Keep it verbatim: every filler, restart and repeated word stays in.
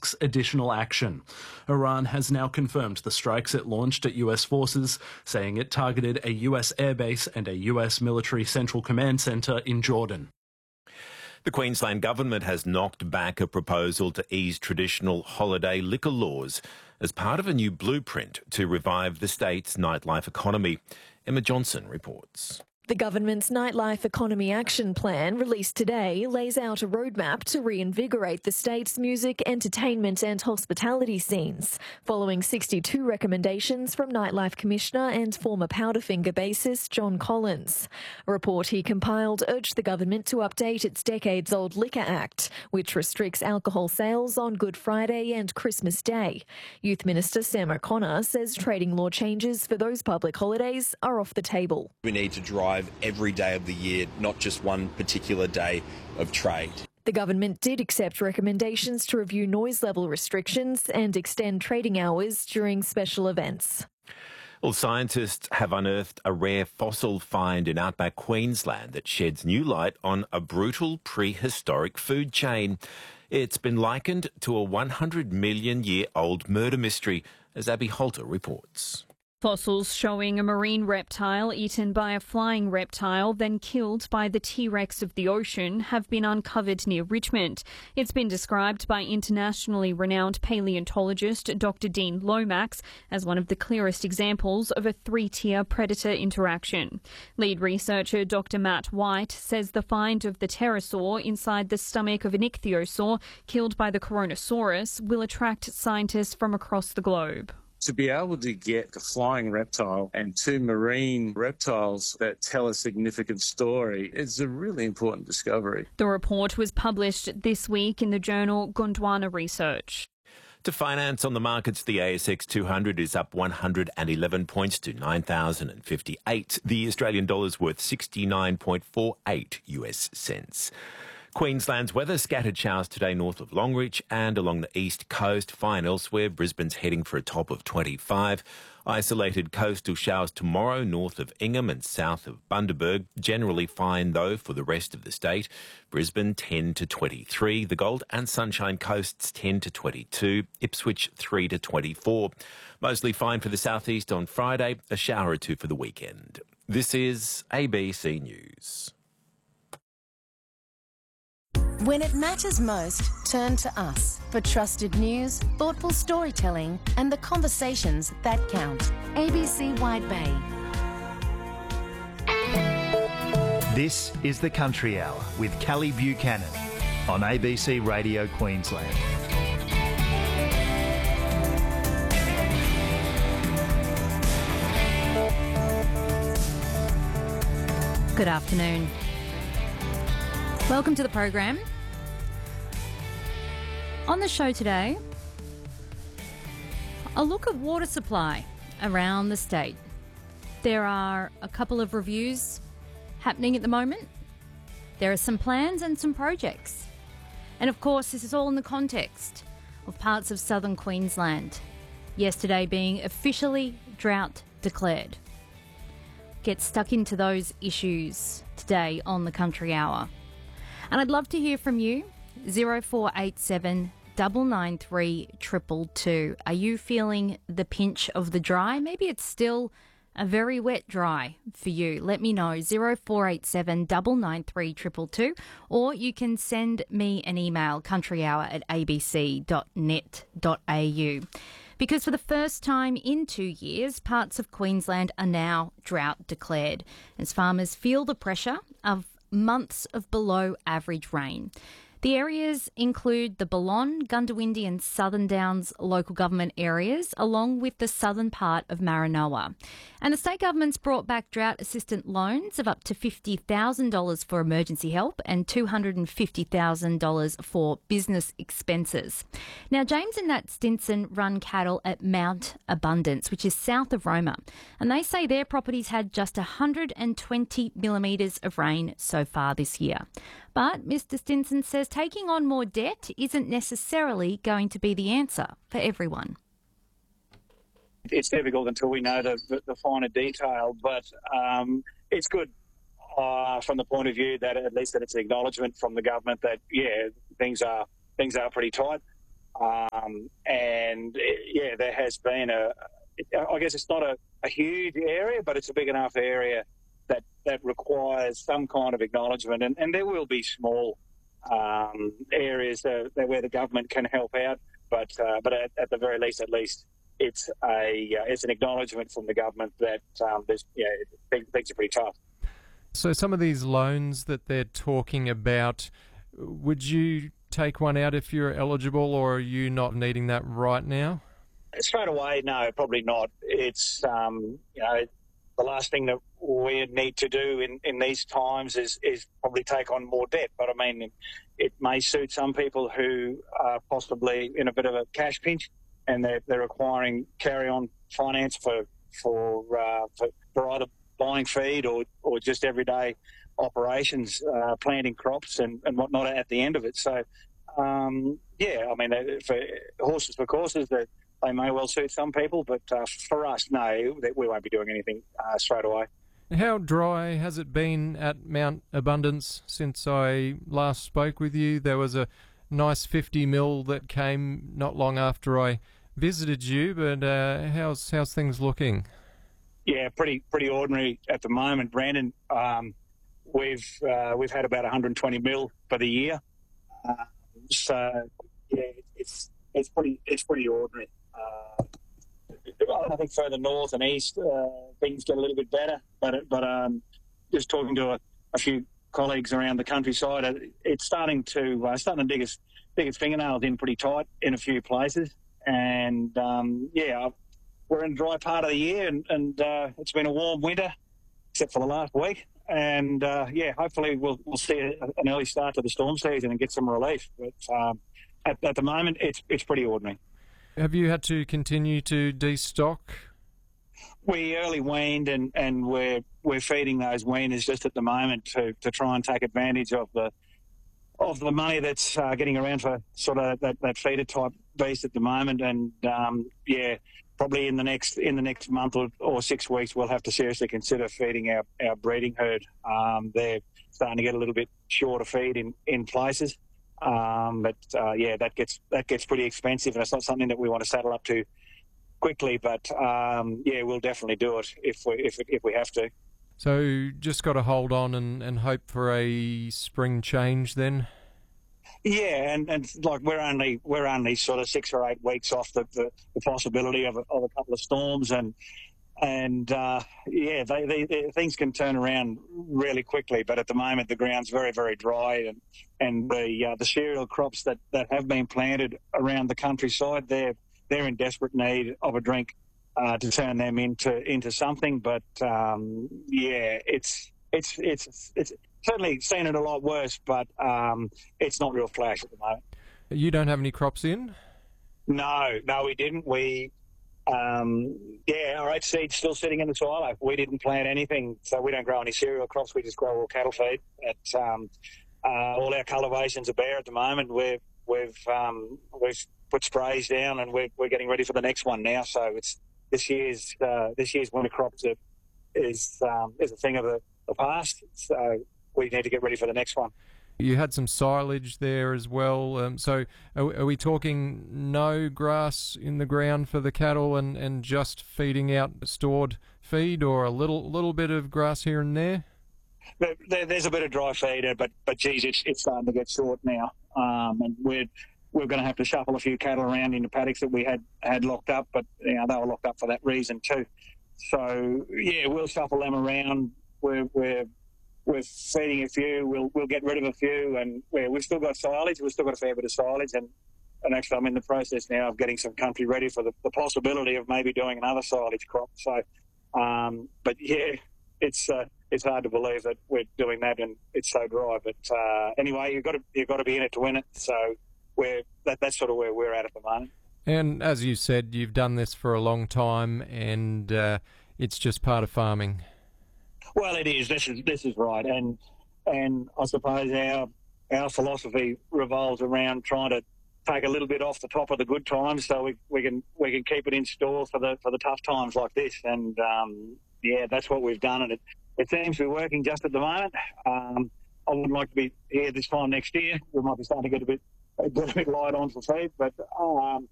risks additional action. Iran has now confirmed the strikes it launched at U S forces, saying it targeted a U S airbase and a U S military central command centre in Jordan. The Queensland Government has knocked back a proposal to ease traditional holiday liquor laws as part of a new blueprint to revive the state's nightlife economy. Emma Johnson reports. The government's Nightlife Economy Action Plan, released today, lays out a roadmap to reinvigorate the state's music, entertainment and hospitality scenes, following sixty-two recommendations from Nightlife Commissioner and former Powderfinger bassist John Collins. A report he compiled urged the government to update its decades-old Liquor Act, which restricts alcohol sales on Good Friday and Christmas Day. Youth Minister Sam O'Connor says trading law changes for those public holidays are off the table. We need to drive every day of the year, not just one particular day of trade. The government did accept recommendations to review noise level restrictions and extend trading hours during special events. Well, scientists have unearthed a rare fossil find in outback Queensland that sheds new light on a brutal prehistoric food chain. It's been likened to a one hundred million year old murder mystery, as Abby Holter reports. Fossils showing a marine reptile eaten by a flying reptile, then killed by the T-Rex of the ocean, have been uncovered near Richmond. It's been described by internationally renowned paleontologist Doctor Dean Lomax as one of the clearest examples of a three-tier predator interaction. Lead researcher Doctor Matt White says the find of the pterosaur inside the stomach of an ichthyosaur killed by the Coronosaurus will attract scientists from across the globe. To be able to get a flying reptile and two marine reptiles that tell a significant story is a really important discovery. The report was published this week in the journal Gondwana Research. To finance on the markets, the A S X two hundred is up one hundred eleven points to nine thousand fifty-eight. The Australian dollar is worth sixty-nine point four eight U S cents. Queensland's weather, scattered showers today north of Longreach and along the east coast. Fine elsewhere. Brisbane's heading for a top of twenty-five. Isolated coastal showers tomorrow north of Ingham and south of Bundaberg. Generally fine, though, for the rest of the state. Brisbane ten to twenty-three. The Gold and Sunshine Coasts ten to twenty-two. Ipswich three to twenty-four. Mostly fine for the southeast on Friday. A shower or two for the weekend. This is A B C News. When it matters most, turn to us for trusted news, thoughtful storytelling and the conversations that count. A B C Wide Bay. This is the Country Hour with Callie Buchanan on A B C Radio Queensland. Good afternoon. Welcome to the program. On the show today, a look at water supply around the state. There are a couple of reviews happening at the moment. There are some plans and some projects. And of course, this is all in the context of parts of southern Queensland, yesterday being officially drought declared. Get stuck into those issues today on the Country Hour. And I'd love to hear from you. zero four eight seven, nine nine three, two two two. Are you feeling the pinch of the dry? Maybe it's still a very wet dry for you. Let me know. zero four eight seven, nine nine three, two two two. Or you can send me an email, countryhour at a b c dot net dot a u. Because for the first time in two years, parts of Queensland are now drought declared as farmers feel the pressure of months of below average rain. The areas include the Balonne, Gundawindi and Southern Downs local government areas, along with the southern part of Maranoa. And the state government's brought back drought assistant loans of up to fifty thousand dollars for emergency help and two hundred fifty thousand dollars for business expenses. Now, James and Nat Stinson run cattle at Mount Abundance, which is south of Roma, and they say their properties had just one hundred twenty millimetres of rain so far this year. But Mister Stinson says taking on more debt isn't necessarily going to be the answer for everyone. It's difficult until we know the, the, the finer detail, but um, it's good uh, from the point of view that at least that it's an acknowledgement from the government that, yeah, things are things are pretty tight. Uh, Um, and, yeah, there has been a, I guess it's not a, a huge area, but it's a big enough area that, that requires some kind of acknowledgement. And, and there will be small um, areas that, that where the government can help out, but uh, but at, at the very least, at least, it's a uh, it's an acknowledgement from the government that um, there's, yeah, things, things are pretty tough. So some of these loans that they're talking about, would you take one out if you're eligible, or are you not needing that right now? Straight away, no, probably not. It's, um, you know, the last thing that we need to do in, in these times is, is probably take on more debt. But, I mean, it may suit some people who are possibly in a bit of a cash pinch and they're, they're requiring carry-on finance for for, uh, for for either buying feed or, or just everyday operations, uh, planting crops and, and whatnot at the end of it. So, um, yeah, I mean, for horses for courses, they, they may well suit some people, but uh, for us, no, we won't be doing anything uh, straight away. How dry has it been at Mount Abundance since I last spoke with you? There was a nice fifty mil that came not long after I visited you, but uh, how's how's things looking? Yeah, pretty pretty ordinary at the moment, Brandon. Um, we've uh, we've had about one hundred twenty mil for the year, uh, so yeah, it's it's pretty it's pretty ordinary. Uh, I think further north and east, uh, things get a little bit better. But but um, just talking to a, a few colleagues around the countryside, it's starting to uh, starting to dig its dig its fingernails in pretty tight in a few places. And um, yeah, we're in a dry part of the year, and, and uh, it's been a warm winter, except for the last week. And uh, yeah, hopefully we'll we'll see a, an early start to the storm season and get some relief. But um, at, at the moment, it's it's pretty ordinary. Have you had to continue to destock? We early weaned, and, and we're we're feeding those weaners just at the moment to, to try and take advantage of the of the money that's uh, getting around for sort of that, that feeder type beast at the moment. And um, yeah, probably in the next in the next month or, or six weeks, we'll have to seriously consider feeding our, our breeding herd. Um, they're starting to get a little bit short of feed in, in places. Um, but uh, yeah, that gets that gets pretty expensive, and it's not something that we want to saddle up to quickly. But um, yeah, we'll definitely do it if we if if we have to. So just got to hold on and, and hope for a spring change then. Yeah, and, and like we're only we're only sort of six or eight weeks off the, the, the possibility of a, of a couple of storms, and and uh, yeah, they, they, they, things can turn around really quickly. But at the moment, the ground's very very dry, and and the uh, the cereal crops that, that have been planted around the countryside, they're they're in desperate need of a drink uh, to turn them into into something. But um, yeah, it's it's it's it's certainly seen it a lot worse, but um, it's not real flash at the moment. You don't have any crops in? No, no, we didn't. We, um, yeah, our oat seed's still sitting in the silo. We didn't plant anything, so we don't grow any cereal crops. We just grow all cattle feed. At, um, uh, all our cultivations are bare at the moment. We're, we've um, we've put sprays down, and we're we're getting ready for the next one now. So it's this year's uh, this year's winter crops are, is um, is a thing of the, the past. So we need to get ready for the next one. You had some silage there as well. Um, so are, are we talking no grass in the ground for the cattle and, and just feeding out stored feed, or a little little bit of grass here and there? There, there, there's a bit of dry feed, but but geez, it's it's starting to get short now, um, and we're we're going to have to shuffle a few cattle around in the paddocks that we had had locked up, but you know, they were locked up for that reason too. So yeah, we'll shuffle them around. We're we're We're feeding a few. We'll we'll get rid of a few, and yeah, we've still got silage. We've still got a fair bit of silage, and, and actually, I'm in the process now of getting some country ready for the, the possibility of maybe doing another silage crop. So, um, but yeah, it's uh, it's hard to believe that we're doing that and it's so dry. But uh, anyway, you've got to you've got to be in it to win it. So we're that that's sort of where we're at at the moment. And as you said, you've done this for a long time, and uh, it's just part of farming. Well, it is. This is this is right, and and I suppose our our philosophy revolves around trying to take a little bit off the top of the good times, so we we can we can keep it in store for the for the tough times like this. And um, yeah, that's what we've done, and it it seems to be working just at the moment. Um, I wouldn't like to be here this time next year. We might be starting to get a bit get a bit light on for feed, but um,